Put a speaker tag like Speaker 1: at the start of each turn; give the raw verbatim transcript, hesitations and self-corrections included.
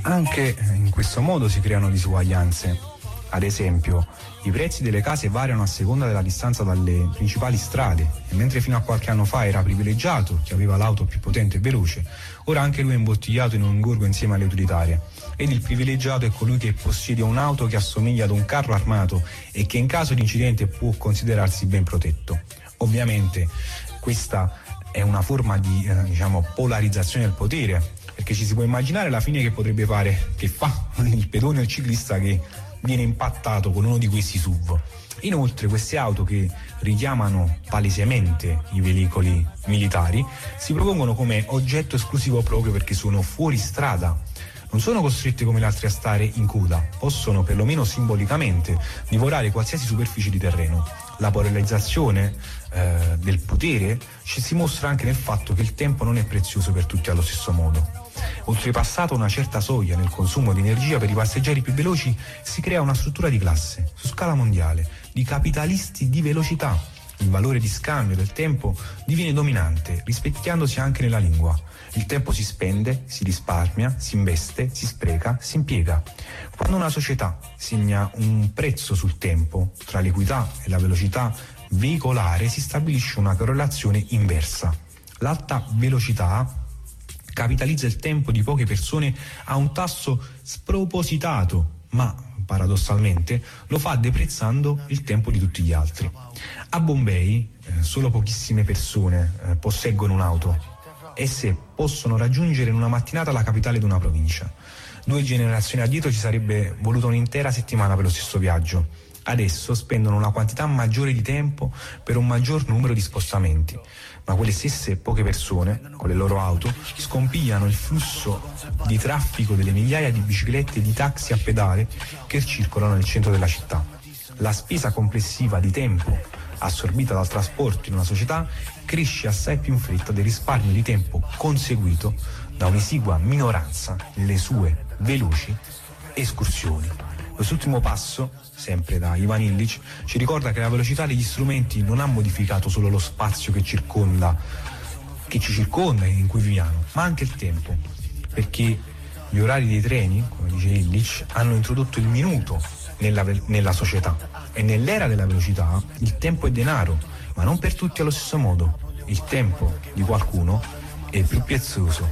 Speaker 1: Anche in questo modo si creano disuguaglianze. Ad esempio, i prezzi delle case variano a seconda della distanza dalle principali strade e mentre fino a qualche anno fa era privilegiato chi aveva l'auto più potente e veloce, ora anche lui è imbottigliato in un ingorgo insieme alle utilitarie. Ed il privilegiato è colui che possiede un'auto che assomiglia ad un carro armato e che in caso di incidente può considerarsi ben protetto. Ovviamente questa è una forma di eh, diciamo polarizzazione del potere, perché ci si può immaginare la fine che potrebbe fare, che fa il pedone o il ciclista che viene impattato con uno di questi S U V. Inoltre queste auto che richiamano palesemente i veicoli militari si propongono come oggetto esclusivo proprio perché sono fuori strada. Non sono costrette come le altre a stare in coda, possono perlomeno simbolicamente divorare qualsiasi superficie di terreno. La polarizzazione eh, del potere ci si mostra anche nel fatto che il tempo non è prezioso per tutti allo stesso modo. Oltrepassata una certa soglia nel consumo di energia per i passeggeri più veloci, si crea una struttura di classe, su scala mondiale, di capitalisti di velocità. Il valore di scambio del tempo diviene dominante, rispecchiandosi anche nella lingua. Il tempo si spende, si risparmia, si investe, si spreca, si impiega. Quando una società segna un prezzo sul tempo, tra l'equità e la velocità veicolare si stabilisce una correlazione inversa. L'alta velocità capitalizza il tempo di poche persone a un tasso spropositato, ma paradossalmente lo fa deprezzando il tempo di tutti gli altri. A Bombay eh, solo pochissime persone eh, posseggono un'auto. Esse possono raggiungere in una mattinata la capitale di una provincia. Due generazioni addietro ci sarebbe voluta un'intera settimana per lo stesso viaggio. Adesso spendono una quantità maggiore di tempo per un maggior numero di spostamenti, ma quelle stesse poche persone, con le loro auto, scompigliano il flusso di traffico delle migliaia di biciclette e di taxi a pedale che circolano nel centro della città. La spesa complessiva di tempo assorbita dal trasporto in una società cresce assai più in fretta del risparmio di tempo conseguito da un'esigua minoranza nelle sue veloci escursioni. Quest'ultimo passo, sempre da Ivan Illich, ci ricorda che la velocità degli strumenti non ha modificato solo lo spazio che circonda, che ci circonda e in cui viviamo, ma anche il tempo, perché gli orari dei treni, come dice Illich, hanno introdotto il minuto nella, nella società e nell'era della velocità il tempo è denaro, ma non per tutti allo stesso modo. Il tempo di qualcuno è più prezioso